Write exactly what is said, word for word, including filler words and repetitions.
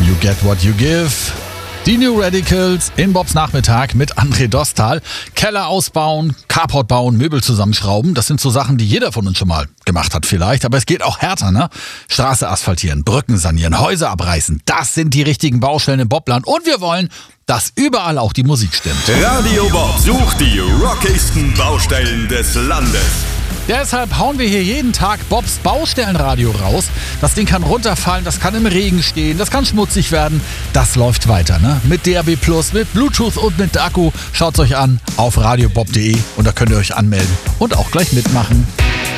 You Get What You Give. Die New Radicals in Bobs Nachmittag mit André Dostal. Keller ausbauen, Carport bauen, Möbel zusammenschrauben. Das sind so Sachen, die jeder von uns schon mal gemacht hat vielleicht. Aber es geht auch härter, ne? Straße asphaltieren, Brücken sanieren, Häuser abreißen. Das sind die richtigen Baustellen im Bobland. Und wir wollen, dass überall auch die Musik stimmt. Radio Bob sucht die rockigsten Baustellen des Landes. Deshalb hauen wir hier jeden Tag Bobs Baustellenradio raus. Das Ding kann runterfallen, das kann im Regen stehen, das kann schmutzig werden. Das läuft weiter, ne? Mit D A B plus, mit Bluetooth und mit Akku. Schaut's euch an auf radiobob punkt de und da könnt ihr euch anmelden und auch gleich mitmachen.